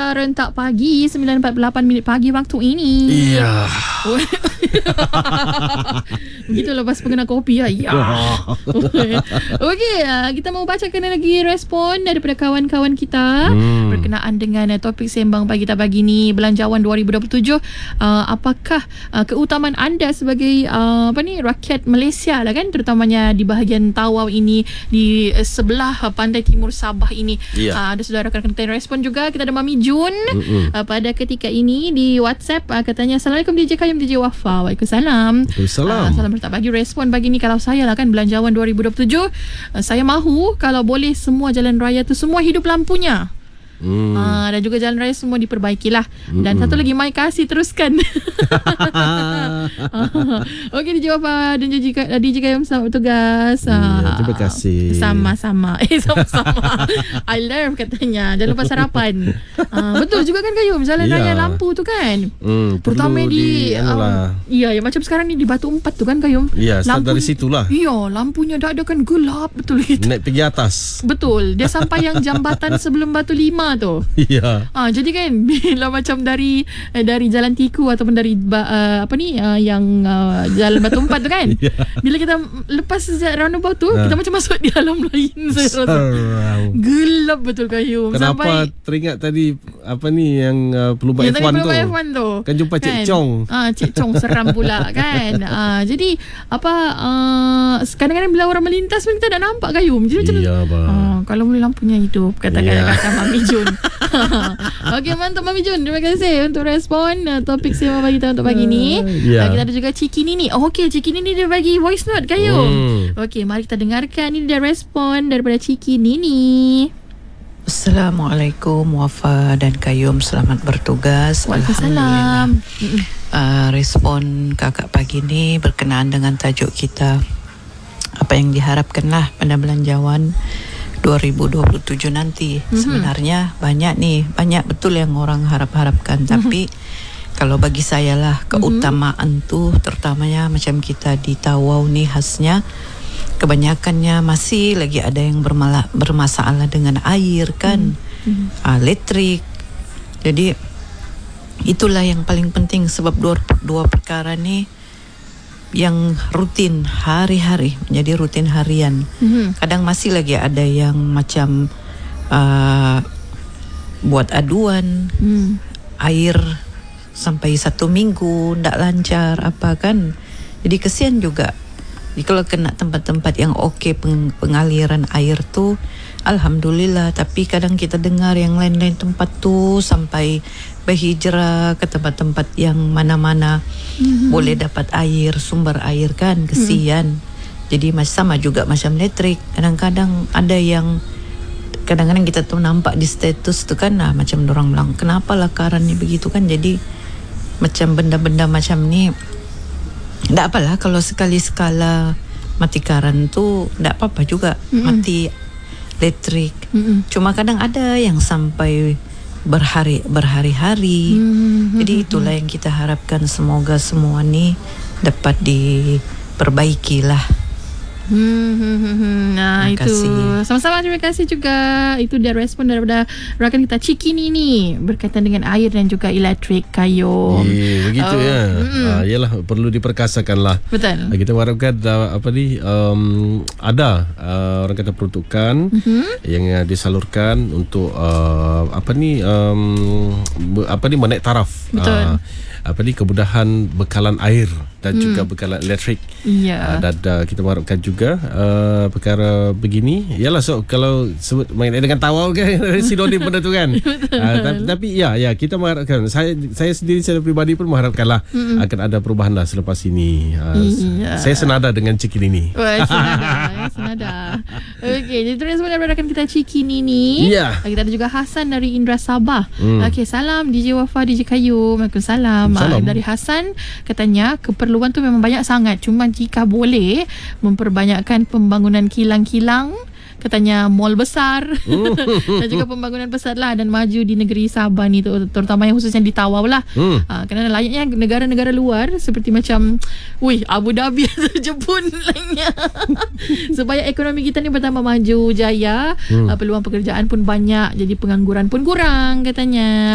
rentak pagi 9.48 minit pagi waktu ini. Iya. Begitu lepas pengguna kopi ya. Ya. Okey, kita mau bacakan lagi respon daripada kawan-kawan kita berkenaan dengan topik sembang pagi kita pagi ni, Belanjawan 2027. Apakah keutamaan anda sebagai rakyat Malaysia lah kan, terutamanya di bahagian Tawau ini, di sebelah pantai timur Sabah ini. Ada saudara rakan-rakan respon juga. Kita ada Mami Jun pada ketika ini di WhatsApp, katanya Assalamualaikum DJ Kayum, DJ Wafa. Waalaikumsalam. Salam bertak pagi. Respon pagi ni, kalau saya lah kan, Belanjawan 2027, saya mahu kalau boleh semua jalan raya tu semua hidup lampunya. Dan juga jalan raya semua diperbaikilah. Dan satu lagi, mai kasih teruskan. Okey, DJ Wafa dan DJ Kayum, selamat bertugas. Terima kasih. Sama-sama. Sama-sama. I love katanya. Jangan lupa sarapan. Betul juga kan Kayum, jalan raya lampu tu kan. Terutama di yang macam sekarang ni di Batu Empat tu kan Kayum. Ya, start dari situlah. Ya, lampunya dah ada kan gelap betul gitu. Naik pergi atas. Betul. Dia sampai yang jambatan sebelum Batu Lima tu. Ya. Jadi kan bila macam dari Jalan Tiku ataupun dari Jalan Batu Empat tu kan. Bila kita lepas roundabout tu, kita macam masuk di alam lain. Saya rasa gelap betul Kayum. Kenapa teringat tadi yang pelubak F1 tu? Kan jumpa Cik Chong. Cik Chong seram pula kan. Jadi kadang-kadang bila orang melintas pun kita tak nampak Kayum. Jadi macam kalau boleh lampunya hidup, kata-kata Mami Jun. Okey, mantap Mami Jun. Terima kasih untuk respon topik sembang pagi kita untuk pagi ni. Kita ada juga Ciki Nini. Okey, Ciki Nini dia bagi voice note Kayum. Okey, mari kita dengarkan. Ini dia respon daripada Ciki Nini. Assalamualaikum Wafa dan Kayum, selamat bertugas. Alhamdulillah. Respon kakak pagi ni berkenaan dengan tajuk kita, apa yang diharapkanlah pada Belanjawan 2027 nanti. Sebenarnya banyak betul yang orang harap-harapkan, tapi kalau bagi saya lah, keutamaan tu terutamanya macam kita di Tawau ni, khasnya kebanyakannya masih lagi ada yang bermasalah dengan air kan, elektrik. Jadi itulah yang paling penting, sebab dua perkara ni yang rutin hari-hari, menjadi rutin harian. Kadang masih lagi ada yang macam buat aduan, air sampai 1 minggu ndak lancar apa kan. Jadi kesian juga. Jadi kalau kena tempat-tempat yang okey pengaliran air tu, alhamdulillah. Tapi kadang kita dengar yang lain-lain tempat tu sampai berhijrah ke tempat-tempat yang mana-mana boleh dapat air, sumber air kan, kesian. Jadi sama juga macam elektrik. Kadang-kadang ada yang kadang-kadang kita tu nampak di status tu kan, macam dorang bilang kenapa lakaran ni begitu kan. Jadi macam benda-benda macam ni tak apalah, kalau sekali-sekala mati karan tu tak apa-apa juga, mati elektrik. Cuma kadang ada yang sampai berhari-hari. Jadi itulah yang kita harapkan, semoga semua ni dapat diperbaikilah. Nah, itu sama-sama, terima kasih juga. Itu dia respon daripada rakan kita Ciki Nini berkaitan dengan air dan juga elektrik Kayum. Begitu yalah, perlu diperkasakan lah. Betul. Kita mengharapkan ada orang kata peruntukan yang disalurkan untuk menaik taraf. Betul. Kemudahan bekalan air dan juga bekalan elektrik. Dan kita mengharapkan juga perkara begini. Yalah, kalau sebut main dengan Tawau kan, sinonim benda tu kan. Tapi kita mengharapkan, saya sendiri secara peribadi pun mengharapkanlah akan ada perubahan lah selepas ini. Saya senada dengan Ciki Nini. Senada. Okey, jadi terus daripada rakan kita Ciki Nini. Kita ada juga Hasan dari Indra Sabah. Okey, salam DJ Wafa, DJ Kayum. Waalaikumsalam. Dari Hasan, katanya keperluan tu memang banyak sangat, cuma jika boleh memperbanyakkan pembangunan kilang-kilang, katanya mall besar dan juga pembangunan besar lah, dan maju di negeri Sabah ni, terutama yang khususnya di Tawau lah. Kerana layaknya negara-negara luar seperti macam Abu Dhabi atau Jepun lainnya. Supaya ekonomi kita ni bertambah maju jaya, peluang pekerjaan pun banyak, jadi pengangguran pun kurang katanya.